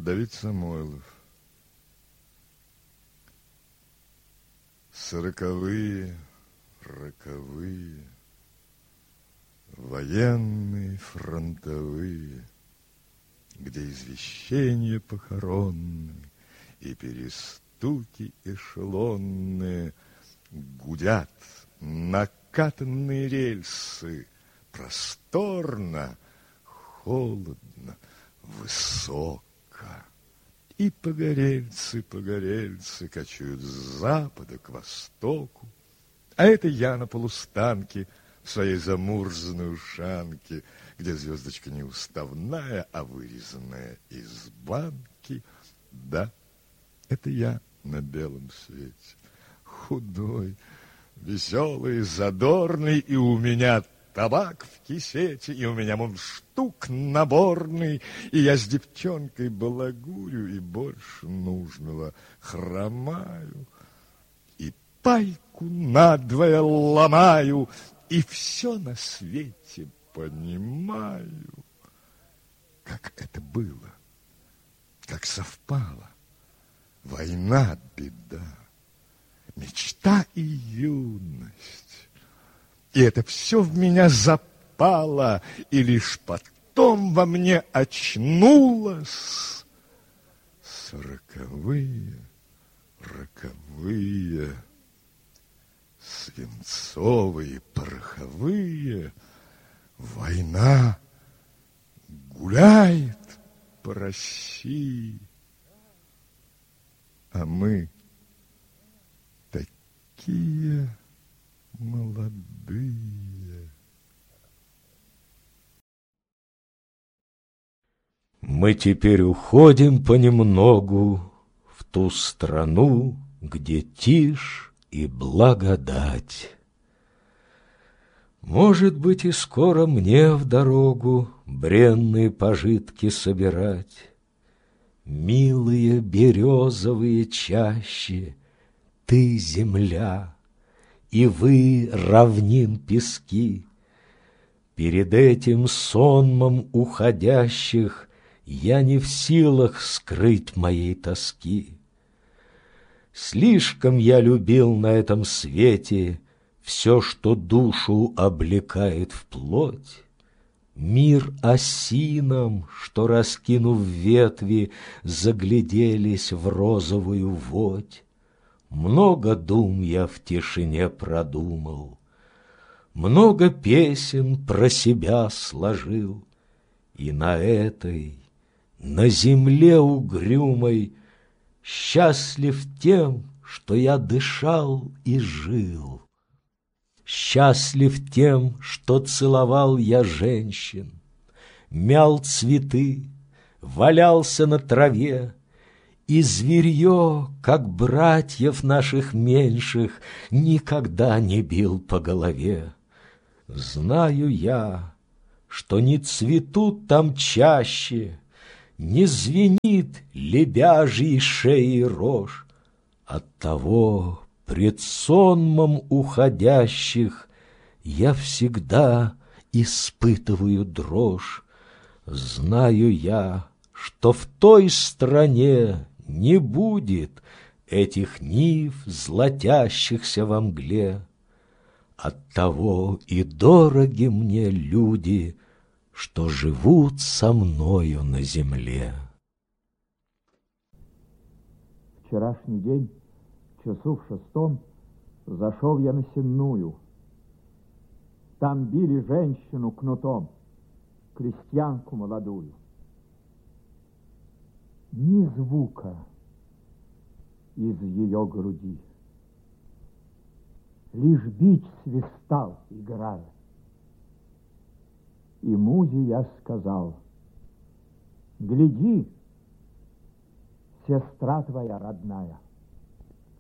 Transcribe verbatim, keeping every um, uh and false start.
Давид Самойлов. Сороковые, роковые, военные, фронтовые, где извещения похоронные и перестуки эшелонные гудят накатанные рельсы, просторно, холодно, высоко. И погорельцы, погорельцы кочуют с запада к востоку. А это я на полустанке в своей замурзанной ушанке, где звездочка не уставная, а вырезанная из банки. Да, это я на белом свете, худой, веселый, задорный, и у меня табак в кисете, и у меня мундштук наборный, и я с девчонкой балагурю, и больше нужного хромаю, и пайку надвое ломаю, и все на свете понимаю. Как это было, как совпало. Война, беда, мечта и юность. И это все в меня запало, и лишь потом во мне очнулось. Сороковые, роковые, свинцовые, пороховые, война гуляет по России, а мы такие молодые. Мы теперь уходим понемногу в ту страну, где тишь и благодать. Может быть, и скоро мне в дорогу бренные пожитки собирать. Милые березовые чащи, ты земля, и вы равнин пески. Перед этим сонмом уходящих я не в силах скрыть моей тоски. Слишком я любил на этом свете все, что душу облекает в плоть. Мир осинам, что, раскинув ветви, загляделись в розовую водь. Много дум я в тишине продумал, много песен про себя сложил, и на этой, на земле угрюмой, счастлив тем, что я дышал и жил. Счастлив тем, что целовал я женщин, мял цветы, валялся на траве, и зверье, как братьев наших меньших, никогда не бил по голове. Знаю я, что не цветут там чаще, не звенит лебяжьей шеей рожь. Оттого пред сонмом уходящих я всегда испытываю дрожь. Знаю я, что в той стране не будет этих нив, златящихся во мгле. Оттого и дороги мне люди, что живут со мною на земле. Вчерашний день, часу в шестом, зашел я на Сенную. Там били женщину кнутом, крестьянку молодую. Ни звука из ее груди. Лишь бич свистал, играя. И музе я сказал: гляди, сестра твоя родная.